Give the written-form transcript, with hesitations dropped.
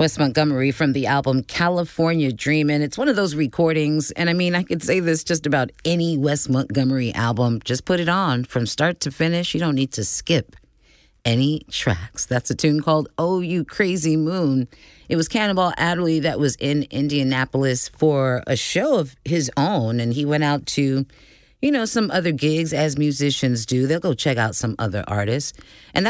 Wes Montgomery from the album California Dreamin'. It's one of those recordings, and I mean, I could say this just about any Wes Montgomery album. Just put it on from start to finish. You don't need to skip any tracks. That's a tune called Oh You Crazy Moon. It was Cannonball Adderley that was in Indianapolis for a show of his own, and he went out to, some other gigs as musicians do. They'll go check out some other artists. And